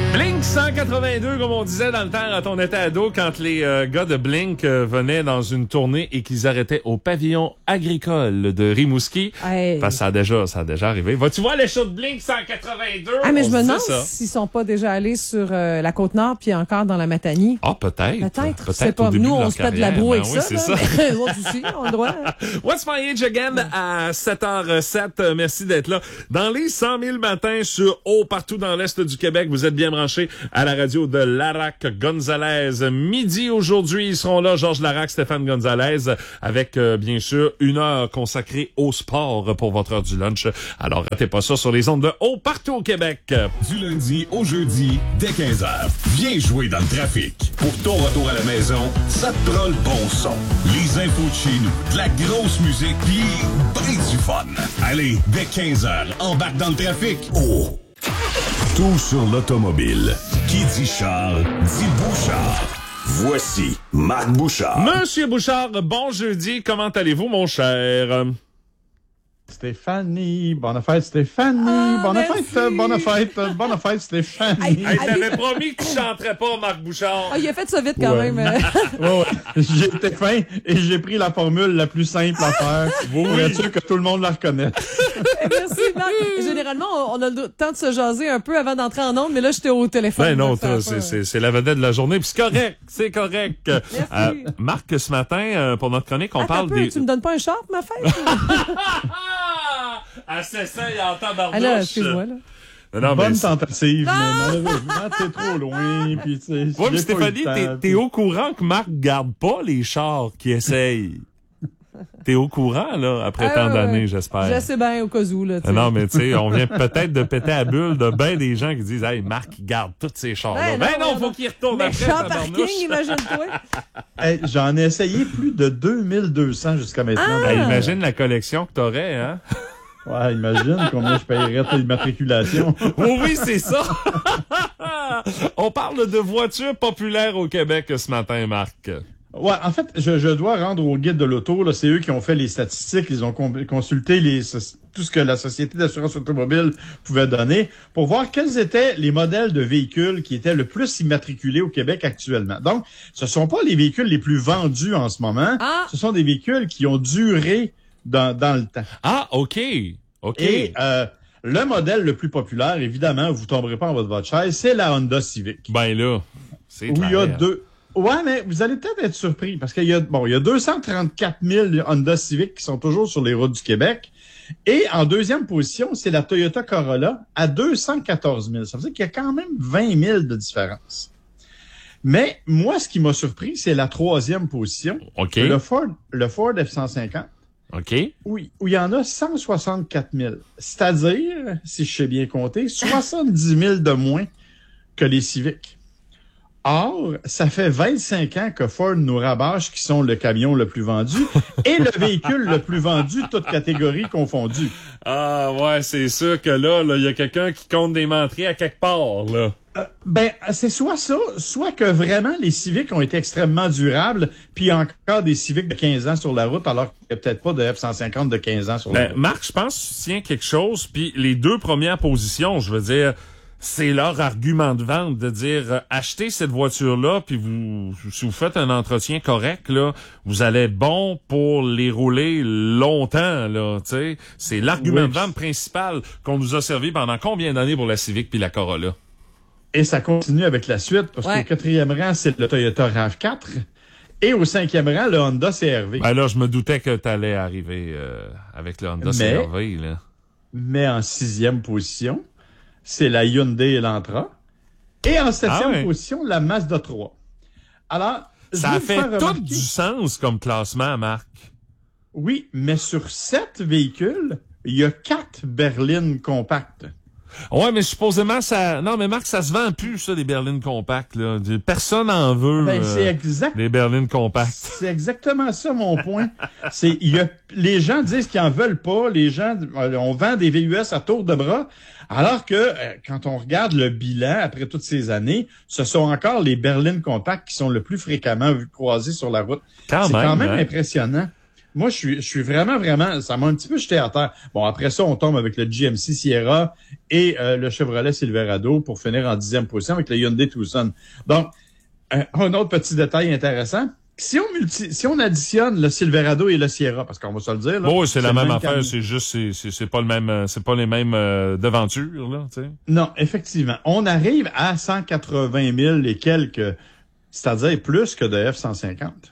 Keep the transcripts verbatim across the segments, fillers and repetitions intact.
Blink cent quatre-vingt-deux, comme on disait dans le temps quand on était ado, quand les euh, gars de Blink euh, venaient dans une tournée et qu'ils arrêtaient au pavillon agricole de Rimouski. Hey. Parce que ça a déjà, ça a déjà arrivé. Vas-tu voir les shows de Blink cent quatre-vingt-deux? Ah, mais On je me se demande disait ça. s'ils sont pas déjà allés sur euh, la Côte-Nord puis encore dans la Matanie. Ah, peut-être. Peut-être. Peut-être C'est pas. au début Nous, de on leur se pète de la carrière. boue avec Ben oui, ça. c'est là, ça. mais eux autres aussi, on a le droit. What's my age again à sept heures sept. Merci d'être là. Dans les cent mille matins sur haut partout dans l'Est du Québec, vous êtes bien branchés à la radio de Larac Gonzalez. Midi aujourd'hui, ils seront là, Georges Larac, Stéphane Gonzalez, avec euh, bien sûr une heure consacrée au sport pour votre heure du lunch. Alors ratez pas ça sur les ondes de haut partout au Québec. Du lundi au jeudi, dès quinze heures. Viens jouer dans le trafic. Pour ton retour à la maison, ça te prend le bon son. Les infos de chez nous, de la grosse musique, pis ben du fun. Allez, dès quinze heures, embarque dans le trafic. Oh! Tout sur l'automobile. Qui dit char, dit Bouchard. Voici Marc Bouchard. Monsieur Bouchard, bon jeudi. Comment allez-vous, mon cher? Stéphanie, bonne fête Stéphanie, Ah, bonne merci. fête, bonne fête, bonne fête Stéphanie. Hey, Hey, t'avais promis que tu chanterais pas, Marc Bouchard. Ah, il a fait ça vite quand Ouais. même. euh. Ouais, ouais. J'ai été fin et j'ai pris la formule la plus simple à faire pour être sûr que tout le monde la reconnaît. Merci, Marc. Généralement, on on a le temps de se jaser un peu avant d'entrer en ondes, mais là, j'étais au téléphone. Ben non, donc ça a t'as- pas- c'est, c'est, c'est la vedette de la journée, puis c'est correct, c'est correct. Euh, Marc, ce matin, euh, pour notre chronique, on Attends parle un peu, des... Tu me donnes pas un char pour ma fête? Ah, c'est ça, il entend dans Ah là, excuse-moi, là. Non, mais Bonne c'est- tentative, mais malheureusement, t'es trop loin. Puis, tu sais, Ouais, j'ai mais pas Stéphanie, eu le t'es, temps, t'es puis- au courant que Marc garde pas les chars qui essayent. T'es au courant, là, après Ah, tant ouais, d'années, ouais. j'espère. Je sais bien, au cas où, là. tu sais. Ah non, mais tu sais, on vient peut-être de péter à bulle de ben des gens qui disent « Hey, Marc, il garde tous ces chars-là. » Ben Ben non, non, ben faut non. qu'il retourne Mais après, champ tabarnouche. parking, imagine-toi. Hey, j'en ai essayé plus de deux mille deux cents jusqu'à maintenant. Ah! Hey, imagine la collection que t'aurais, hein? Ouais, imagine combien je payerais tes immatriculations. Oh oui, c'est ça! On parle de voitures populaires au Québec ce matin, Marc. Ouais, en fait, je, je dois rendre au guide de l'auto, là, c'est eux qui ont fait les statistiques, ils ont com- consulté les, tout ce que la Société d'assurance automobile pouvait donner pour voir quels étaient les modèles de véhicules qui étaient le plus immatriculés au Québec actuellement. Donc, ce sont pas les véhicules les plus vendus en ce moment, Ah. ce sont des véhicules qui ont duré dans, dans le temps. Ah, OK. OK. Et euh, le modèle le plus populaire, évidemment, vous tomberez pas en votre, votre chaise, c'est la Honda Civic. Ben là, c'est Où il y a clair. deux. Ouais, mais vous allez peut-être être surpris parce qu'il y a bon, il y a deux cent trente-quatre mille Honda Civic qui sont toujours sur les routes du Québec. Et en deuxième position, c'est la Toyota Corolla à deux cent quatorze mille. Ça veut dire qu'il y a quand même vingt mille de différence. Mais moi, ce qui m'a surpris, c'est la troisième position, OK. le Ford, le Ford F cent cinquante, OK. où, où il y en a cent soixante-quatre mille. C'est-à-dire, si je sais bien compter, soixante-dix mille de moins que les Civics. Or, ça fait vingt-cinq ans que Ford nous rabâche qui sont le camion le plus vendu et le véhicule le plus vendu, toutes catégories confondues. Ah ouais, c'est sûr que là, là, il y a quelqu'un qui compte des menteries à quelque part, là. Euh, ben, c'est soit ça, soit que vraiment les Civics ont été extrêmement durables, puis il y a encore des Civics de quinze ans sur la route, alors qu'il n'y a peut-être pas de F cent cinquante de quinze ans sur la Ben, route. Marc, je pense que tu tiens quelque chose, puis les deux premières positions, je veux dire, c'est leur argument de vente de dire euh, achetez cette voiture-là, puis vous, si vous faites un entretien correct, là, vous allez être bon pour les rouler longtemps, là, tu sais. C'est l'argument Oui. de vente principal qu'on nous a servi pendant combien d'années pour la Civic puis la Corolla? Et ça continue avec la suite, parce Ouais. qu'au quatrième rang, c'est le Toyota RAV quatre, et au cinquième rang, le Honda C R V. Ben là, je me doutais que t'allais arriver euh, avec le Honda Mais- C R V, là. Mais en sixième position, c'est la Hyundai Elantra. Et en septième Ah ouais. position, la Mazda trois. Alors, je Ça vais a vous fait faire tout remarquer- du sens comme classement, Marc. Oui, mais sur sept véhicules, il y a quatre berlines compactes. Ouais, mais supposément, ça... Non, mais Marc, ça se vend plus, ça, des berlines compactes, là. Personne en veut, Ben, euh, c'est exact. des berlines compactes. C'est exactement ça mon point. C'est il y a les gens disent qu'ils en veulent pas, les gens euh, on vend des V U S à tour de bras, alors que euh, quand on regarde le bilan après toutes ces années, ce sont encore les berlines compactes qui sont le plus fréquemment vues croisées sur la route. Quand C'est même, quand même hein? impressionnant. Moi, je suis, je suis vraiment, vraiment, ça m'a un petit peu jeté à terre. Bon, après ça, on tombe avec le G M C Sierra et euh, le Chevrolet Silverado pour finir en dixième position avec le Hyundai Tucson. Donc, un, un autre petit détail intéressant. Si on multi, si on additionne le Silverado et le Sierra, parce qu'on va se le dire, là. Bon, c'est, c'est la même, même affaire, camion. c'est juste, c'est, c'est, c'est pas le même, c'est pas les mêmes euh, devantures, là, tu sais. Non, effectivement. On arrive à cent quatre-vingt mille et quelques, c'est-à-dire plus que de F cent cinquante.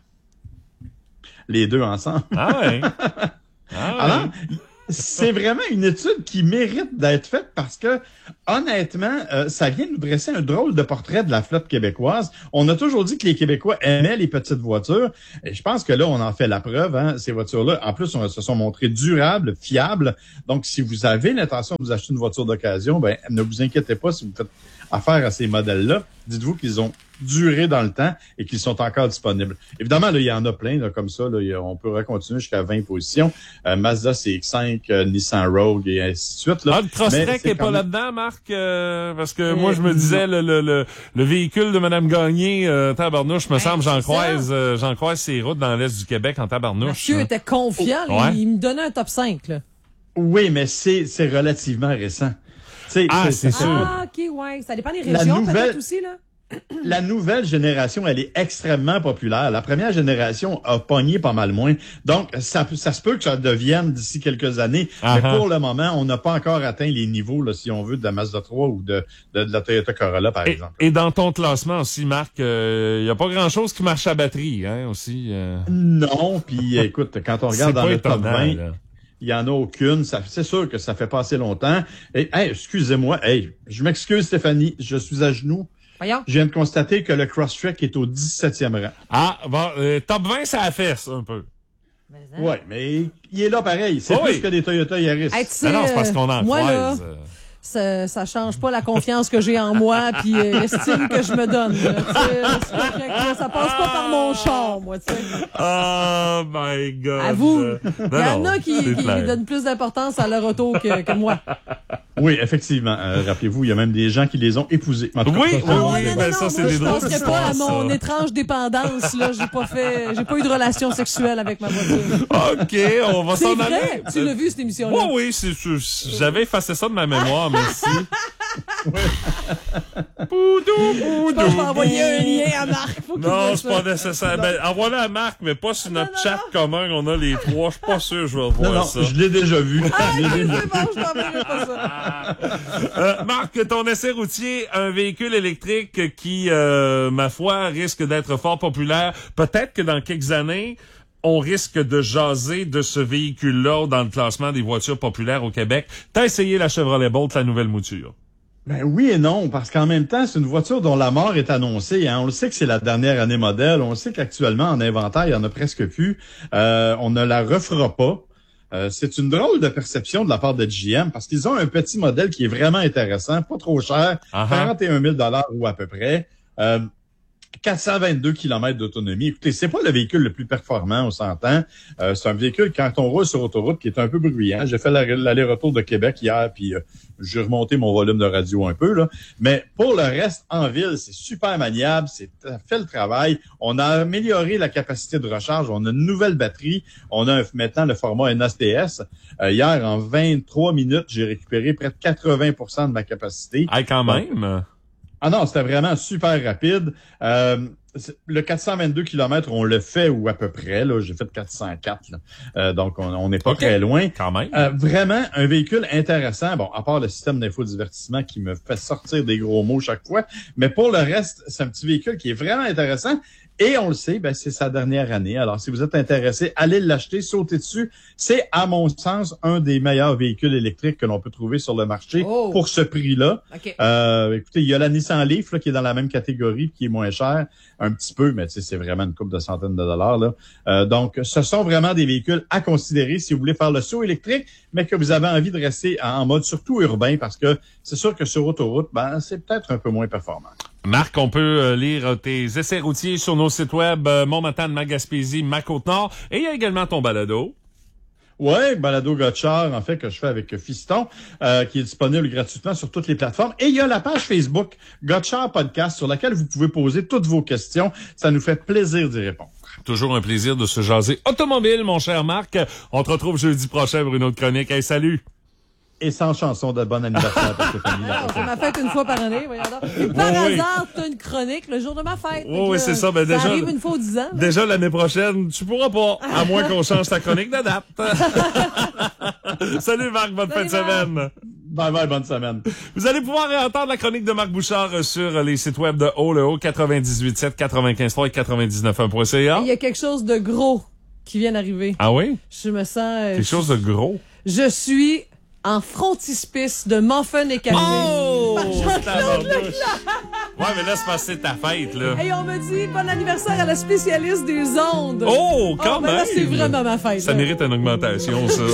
Les deux ensemble. Ah ouais. Ah ouais. Alors, c'est vraiment une étude qui mérite d'être faite parce que, honnêtement, euh, ça vient nous dresser un drôle de portrait de la flotte québécoise. On a toujours dit que les Québécois aimaient les petites voitures. Et je pense que là, on en fait la preuve. Hein, ces voitures-là, en plus, on se sont montrées durables, fiables. Donc, si vous avez l'intention de vous acheter une voiture d'occasion, ben ne vous inquiétez pas si vous faites affaire à ces modèles-là. Dites-vous qu'ils ont duré dans le temps et qu'ils sont encore disponibles. Évidemment, là, il y en a plein là, comme ça. Là, il y a, on pourrait continuer jusqu'à vingt positions. Euh, Mazda C X cinq, euh, Nissan Rogue et ainsi de suite. Là. Ah, le Crosstrek n'est pas même... là-dedans, Marc? Euh, parce que moi, je me disais, le, le, le, le véhicule de Mme Gagné, euh, tabarnouche, me hey, semble, j'en croise, euh, j'en croise ces routes dans l'Est du Québec en tabarnouche. Mathieu était confiant. Oh, ouais. il, il me donnait un top cinq. Là. Oui, mais c'est, c'est relativement récent. T'sais, ah, c'est, c'est sûr. Ah, OK, ouais. Ça dépend des régions, nouvelle... peut-être aussi, là. La nouvelle génération, elle est extrêmement populaire. La première génération a pogné pas mal moins. Donc, ça, ça se peut que ça devienne d'ici quelques années. Uh-huh. Mais pour le moment, on n'a pas encore atteint les niveaux, là, si on veut, de la Mazda trois ou de, de, de la Toyota Corolla, par et, exemple. Et dans ton classement aussi, Marc, il euh, n'y a pas grand-chose qui marche à batterie, hein, aussi. Euh... Non, puis écoute, quand on regarde dans le top vingt... Là. Il y en a aucune. Ça, c'est sûr que ça fait pas assez longtemps. Et, hey, excusez-moi. Hey, je m'excuse, Stéphanie. Je suis à genoux. Voyons. Je viens de constater que le Crosstrek est au dix-septième rang. Ah, bon, euh, top vingt, ça a fait, ça, un peu. Mais hein? Ouais, mais il est là pareil. C'est oh plus oui. que des Toyota Yaris. Hey, tu sais, non, c'est parce qu'on en moi, croise. Là, ça, ça change pas la confiance que j'ai en moi puis euh, l'estime que je me donne. Là, c'est ça passe pas par mon char, moi, tu sais. Oh my God. À vous. Il y en a qui, qui donnent plus d'importance à leur auto que, que moi. Oui, effectivement. Euh, rappelez-vous, il y a même des gens qui les ont épousés. En tout cas, oui, oui, ah, oui, non, ben non, ça, non, c'est moi, des drôles. Je penserais pas à mon étrange dépendance, là. J'ai pas fait, j'ai pas eu de relation sexuelle avec ma voiture. OK, on va s'en vrai? aller. Tu l'as vu, cette émission-là? Oui, oui, c'est, c'est, j'avais effacé ça de ma mémoire, merci. Poudou, poudou. Je pense que je vais envoyer un lien à Marc. Faut non, c'est pas nécessaire. Ben, envoie-le à Marc, mais pas sur notre non, chat non. commun. On a les trois. Je suis pas sûr que je vais voir non, ça. Non, je l'ai déjà vu. Ah, je l'ai déjà vu. Bon, je t'enverrai pas ça. euh, Marc, ton essai routier, un véhicule électrique qui, euh, ma foi, risque d'être fort populaire. Peut-être que dans quelques années, on risque de jaser de ce véhicule-là dans le classement des voitures populaires au Québec. T'as essayé la Chevrolet Bolt, la nouvelle mouture? Ben oui et non, parce qu'en même temps, c'est une voiture dont la mort est annoncée. Hein. On le sait que c'est la dernière année modèle. On le sait qu'actuellement, en inventaire, il y en a presque plus. Euh, on ne la refera pas. Euh, c'est une drôle de perception de la part de G M parce qu'ils ont un petit modèle qui est vraiment intéressant, pas trop cher, uh-huh. quarante et un mille dollars ou à peu près. Euh, quatre cent vingt-deux kilomètres d'autonomie. Écoutez, c'est pas le véhicule le plus performant, on s'entend. Euh, c'est un véhicule, quand on roule sur autoroute, qui est un peu bruyant. J'ai fait l'aller-retour de Québec hier, puis euh, j'ai remonté mon volume de radio un peu, là. Mais pour le reste, en ville, c'est super maniable, c'est fait le travail. On a amélioré la capacité de recharge, on a une nouvelle batterie, on a un, maintenant le format N A C S. Euh, hier, en vingt-trois minutes, j'ai récupéré près de quatre-vingts pour cent de ma capacité. Ah, quand même! Ah non, c'était vraiment super rapide. Euh, le quatre cent vingt-deux kilomètres, on le fait ou à peu près. Là, j'ai fait quatre cent quatre. Là. Euh, donc, on n'est pas okay. très loin. Quand même. Euh, vraiment, un véhicule intéressant. Bon, à part le système d'infodivertissement qui me fait sortir des gros mots chaque fois. Mais pour le reste, c'est un petit véhicule qui est vraiment intéressant. Et on le sait, ben, c'est sa dernière année. Alors, si vous êtes intéressé, allez l'acheter, sautez dessus. C'est, à mon sens, un des meilleurs véhicules électriques que l'on peut trouver sur le marché oh. pour ce prix-là. Okay. Euh, écoutez, il y a la Nissan Leaf là, qui est dans la même catégorie, qui est moins cher, un petit peu, mais tu sais, c'est vraiment une couple de centaines de dollars. Là. Euh, donc, ce sont vraiment des véhicules à considérer si vous voulez faire le saut électrique, mais que vous avez envie de rester en mode surtout urbain, parce que c'est sûr que sur autoroute, ben, c'est peut-être un peu moins performant. Marc, on peut euh, lire tes essais routiers sur nos sites web euh, Montmatane, Magaspésie, Ma-Côte-Nord, et il y a également ton balado. Ouais, balado Gotchard, en fait, que je fais avec Fiston, euh, qui est disponible gratuitement sur toutes les plateformes. Et il y a la page Facebook Gotchard Podcast sur laquelle vous pouvez poser toutes vos questions. Ça nous fait plaisir d'y répondre. Toujours un plaisir de se jaser automobile, mon cher Marc. On te retrouve jeudi prochain pour une autre chronique. Hey, salut! Et sans chanson de bon anniversaire pour Stéphanie. Alors, c'est ma fête une fois par année, voyons donc. Et par Oui, oui. hasard, t'as une chronique le jour de ma fête. Oui, Fait que, oui, c'est ça. Ben, déjà, ça arrive une fois aux dix ans. là. Déjà l'année prochaine, tu pourras pas, à moins qu'on change ta chronique de date. Salut Marc, bonne fin Salut, de semaine. Bye bye, bonne semaine. Vous allez pouvoir entendre la chronique de Marc Bouchard sur les sites web de Haut le Haut, quatre-vingt-dix-huit sept, quatre-vingt-quinze trois et quatre-vingt-dix-neuf un point c a. Il y a quelque chose de gros qui vient d'arriver. Ah oui? Je me sens... euh, Quelque chose de gros. Je suis en frontispice de Muffin et Café. Oh! Par Jean-Claude Leclerc. Ouais, mais là, c'est parce que c'est ta fête, là. Et on me dit bon anniversaire à la spécialiste des ondes. Oh, quand ben là, même! c'est vraiment ma fête. Ça là. mérite une augmentation, ça.